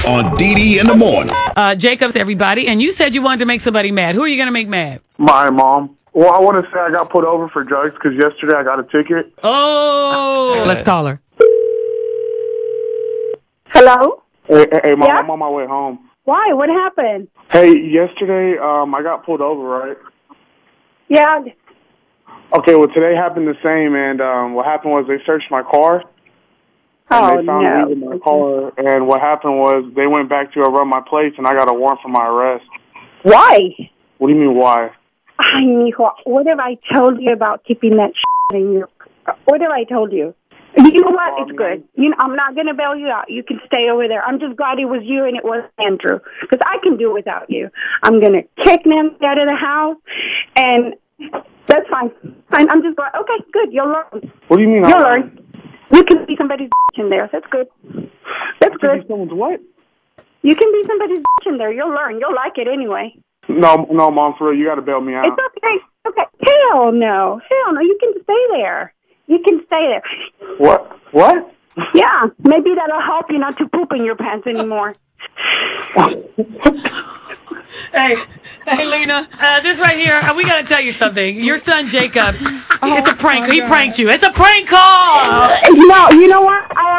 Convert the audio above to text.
on Dee in the morning. Jacobs, everybody. And you said you wanted to make somebody mad. Who are you going to make mad? My mom. Well, I want to say I got pulled over for drugs because yesterday I got a ticket. Oh, let's call her. Hello? Hey, Mom, Yeah? I'm on my way home. Why? What happened? Hey, yesterday I got pulled over, right? Yeah. Okay, well, today happened the same, and what happened was they searched my car, and Oh, they found no. weed in my car, and what happened was they went back to run my plates, and I got a warrant for my arrest. Why? What do you mean, why? Ay, mijo, what have I told you about keeping that in your... What have I told you? You know what? It's good. I'm not going to bail you out. You can stay over there. I'm just glad it was you and it wasn't Andrew, because I can do without you. I'm going to kick Nancy out of the house, and that's fine. I'm just glad. Okay, good. You'll learn. What do you mean? You'll learn. You can be somebody's in there. That's good. That's good. Someone's what? You can be somebody's in there. You'll learn. You'll like it anyway. No, Mom, for real, you got to bail me out. It's okay. Okay. Hell no. You can stay there. You can stay there. What? Yeah, maybe that'll help you not to poop in your pants anymore. Hey, Lena, this right here, we got to tell you something. Your son, Jacob, it's a prank. He pranked you. It's a prank call. No, you know what?